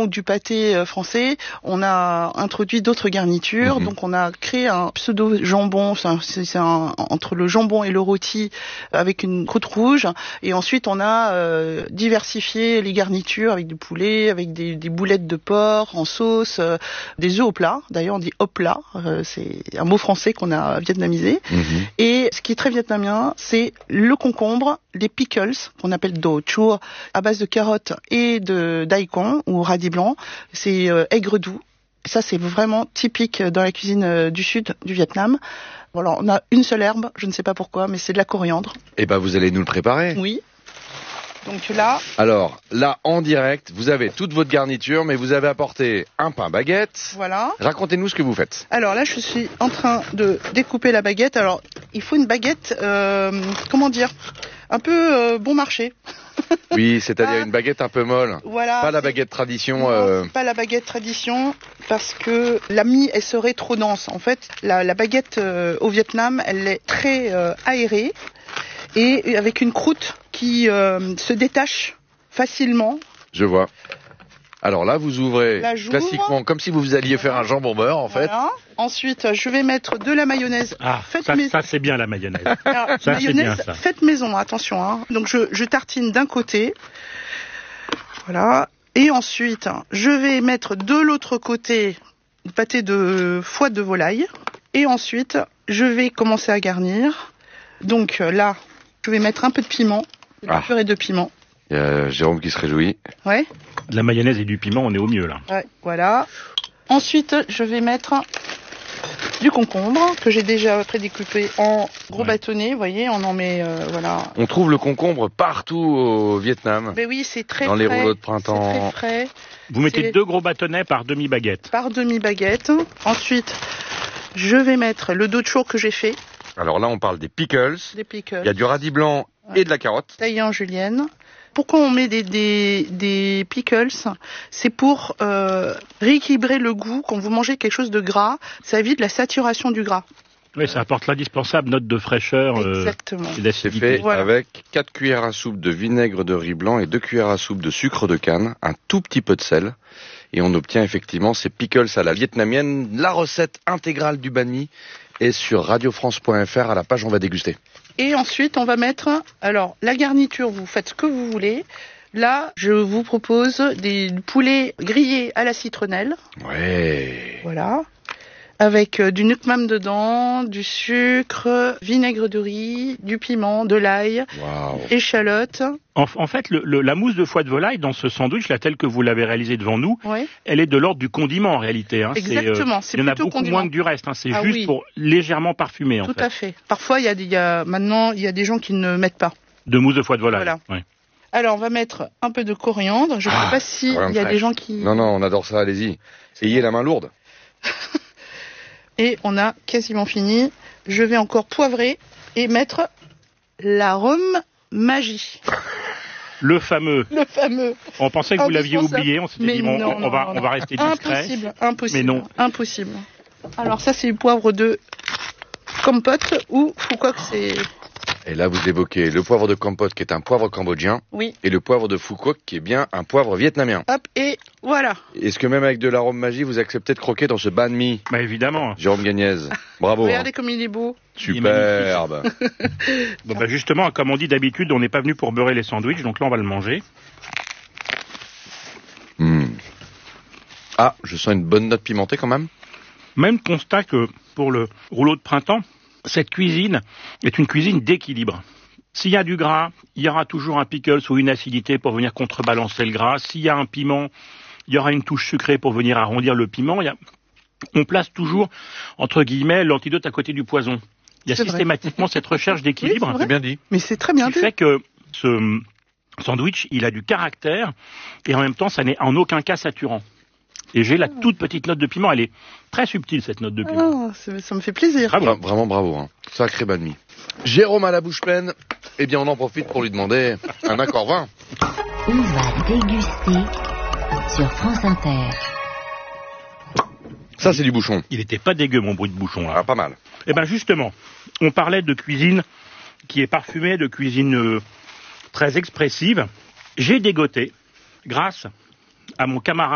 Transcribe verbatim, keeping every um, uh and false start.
donc du pâté français, on a introduit d'autres garnitures. Mmh. Donc on a créé un pseudo jambon, c'est, un, c'est, c'est un, entre le jambon et le rôti avec une croûte rouge. Et ensuite on a euh, diversifié les garnitures avec du poulet, avec des, des boulettes de porc en sauce, euh, des œufs au plat. D'ailleurs on dit au plat, euh, c'est un mot français qu'on a vietnamisé. Mmh. Et ce qui est très vietnamien, c'est le concombre, les pickles qu'on appelle do chua à base de carottes et de daikon ou radis blanc. C'est euh, aigre doux. Ça, c'est vraiment typique dans la cuisine euh, du sud du Vietnam. Voilà, on a une seule herbe, je ne sais pas pourquoi, mais c'est de la coriandre. Eh ben, vous allez nous le préparer. Oui. Donc là... Alors, là, en direct, vous avez toute votre garniture, mais vous avez apporté un pain baguette. Voilà. Racontez-nous ce que vous faites. Alors là, je suis en train de découper la baguette. Alors, il faut une baguette, euh, comment dire, un peu euh, bon marché. Oui, c'est-à-dire ah, une baguette un peu molle. Voilà. Pas la baguette tradition. Non, euh... pas la baguette tradition, parce que la mie, elle serait trop dense. En fait, la, la baguette euh, au Vietnam, elle est très euh, aérée et avec une croûte qui euh, se détache facilement. Je vois. Alors là, vous ouvrez classiquement comme si vous alliez faire un jambon beurre, en voilà. fait. Ensuite, je vais mettre de la mayonnaise. Ah, ça, mais... ça c'est bien la mayonnaise. Alors, ça, mayonnaise c'est bien, ça. Faite maison, attention. Hein. Donc je, je tartine d'un côté, voilà. Et ensuite, je vais mettre de l'autre côté une pâté de foie de volaille. Et ensuite, je vais commencer à garnir. Donc là, je vais mettre un peu de piment, de la ah. purée de piment. Il y a Jérôme qui se réjouit. Ouais. De la mayonnaise et du piment, on est au mieux là. Ouais, voilà. Ensuite, je vais mettre du concombre que j'ai déjà prédécoupé en gros ouais. bâtonnets. Vous voyez, on en met, euh, voilà. On trouve le concombre partout au Vietnam. Ben oui, c'est très dans frais. Dans les rouleaux de printemps. C'est très frais. Vous mettez c'est... deux gros bâtonnets par demi baguette. Par demi baguette. Ensuite, je vais mettre le do chua que j'ai fait. Alors là, on parle des pickles. Des pickles. Il y a du radis blanc ouais. et de la carotte. Taillé en julienne. Pourquoi on met des, des, des pickles? C'est pour euh, rééquilibrer le goût. Quand vous mangez quelque chose de gras, ça évite la saturation du gras. Oui, ça apporte l'indispensable note de fraîcheur Exactement. Euh, et d'acidité. C'est fait voilà. avec quatre cuillères à soupe de vinaigre de riz blanc et deux cuillères à soupe de sucre de canne, un tout petit peu de sel. Et on obtient effectivement ces pickles à la vietnamienne. La recette intégrale du banh mi est sur radio france point f r à la page On va déguster. Et ensuite, on va mettre, alors, la garniture, vous faites ce que vous voulez. Là, je vous propose des poulets grillés à la citronnelle. Ouais. Voilà. Avec euh, du nuoc mam dedans, du sucre, vinaigre de riz, du piment, de l'ail, wow. échalote. En, en fait, le, le, la mousse de foie de volaille dans ce sandwich, là, tel que vous l'avez réalisé devant nous, ouais. elle est de l'ordre du condiment en réalité. Hein. Exactement. C'est, euh, il y en a beaucoup condiment. moins que du reste. Hein. C'est ah, juste oui. pour légèrement parfumer. Tout en fait. à fait. Parfois, il y a, des, il y a maintenant, il y a des gens qui ne mettent pas de mousse de foie de volaille. Voilà. Ouais. Alors, on va mettre un peu de coriandre. Je ne ah, sais pas si il y a des gens qui. Non, non, on adore ça. Allez-y. Ayez la main lourde. Et on a quasiment fini. Je vais encore poivrer et mettre l'arôme magie. Le fameux. Le fameux. On pensait que vous l'aviez oublié. On s'était mais dit, bon, non, on, non, va, non, on va rester discret. Impossible, impossible. Mais non. Impossible. Alors ça, c'est du poivre de compote ou Phuquoc, c'est... Et là, vous évoquez le poivre de compote qui est un poivre cambodgien. Oui. Et le poivre de Phuquoc qui est bien un poivre vietnamien. Hop, et voilà. Est-ce que même avec de l'arôme magie, vous acceptez de croquer dans ce banh mi? Bah évidemment. Jérôme Gagnez. Bravo. Regardez hein. comme il est beau. Superbe. Bon bah justement, comme on dit d'habitude, on n'est pas venu pour beurrer les sandwichs, donc là on va le manger. Mmh. Ah, je sens une bonne note pimentée quand même. Même constat que pour le rouleau de printemps, cette cuisine est une cuisine d'équilibre. S'il y a du gras, il y aura toujours un pickles ou une acidité pour venir contrebalancer le gras. S'il y a un piment, il y aura une touche sucrée pour venir arrondir le piment. Il y a... On place toujours, entre guillemets, l'antidote à côté du poison. Il y a c'est systématiquement vrai. Cette recherche d'équilibre. Oui, c'est, c'est bien dit. Mais c'est très bien qui dit. fait que ce sandwich, il a du caractère et en même temps, ça n'est en aucun cas saturant. Et j'ai la toute petite note de piment. Elle est très subtile, cette note de piment. Ah, ça me fait plaisir. Bravo. Vra- vraiment bravo. Hein. Sacré banh mi. Jérôme a la bouche pleine. Eh bien, on en profite pour lui demander un accord vingt. On va déguster sur France Inter. Ça, c'est du bouchon. Il n'était pas dégueu, mon bruit de bouchon, là. Ah, pas mal. Eh bien, justement, on parlait de cuisine qui est parfumée, de cuisine euh, très expressive. J'ai dégoté, grâce à mon camarade